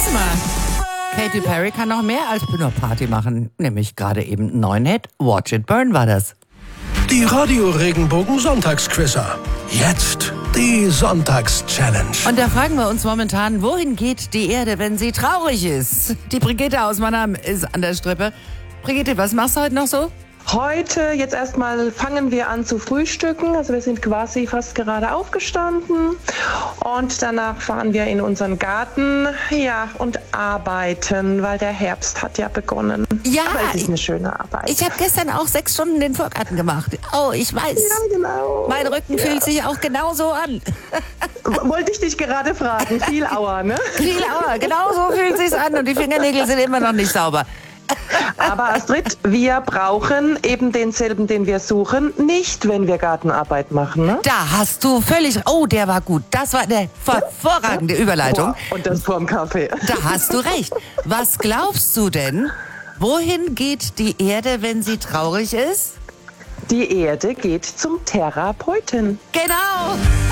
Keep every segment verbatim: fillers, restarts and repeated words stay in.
mal. Katy Perry kann noch mehr als nur Party machen. Nämlich gerade eben einen neuen Hit. Watch It Burn war das. Die Radio-Regenbogen-Sonntagsquizzer. Jetzt die Sonntags-Challenge. Und da fragen wir uns momentan, wohin geht die Erde, wenn sie traurig ist? Die Brigitte aus Mannheim ist an der Strippe. Brigitte, was machst du heute noch so? Heute, jetzt erstmal fangen wir an zu frühstücken. Also wir sind quasi fast gerade aufgestanden. Und danach fahren wir in unseren Garten, ja, und arbeiten, weil der Herbst hat ja begonnen. Ja. Aber es ist eine schöne Arbeit. Ich habe gestern auch sechs Stunden den Vorgarten gemacht. Oh, ich weiß. Ja, genau. Mein Rücken ja. fühlt sich auch genauso an. Wollte ich dich gerade fragen. Viel Aua, ne? Viel Aua, genau so fühlt sich's an und die Fingernägel sind immer noch nicht sauber. Aber Astrid, wir brauchen eben denselben, den wir suchen, nicht, wenn wir Gartenarbeit machen. Ne? Da hast du völlig... Oh, der war gut. Das war eine hervorragende Überleitung. Boah, und das vorm Kaffee. Da hast du recht. Was glaubst du denn? Wohin geht die Erde, wenn sie traurig ist? Die Erde geht zum Therapeuten. Genau.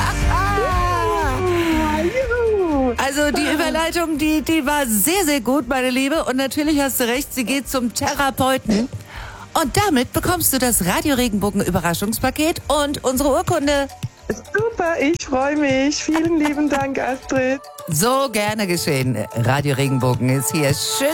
Also die Überleitung, die, die war sehr, sehr gut, meine Liebe. Und natürlich hast du recht, sie geht zum Therapeuten. Und damit bekommst du das Radio-Regenbogen-Überraschungspaket und unsere Urkunde. Super, ich freue mich. Vielen lieben Dank, Astrid. So gerne geschehen. Radio Regenbogen ist hier. Schön,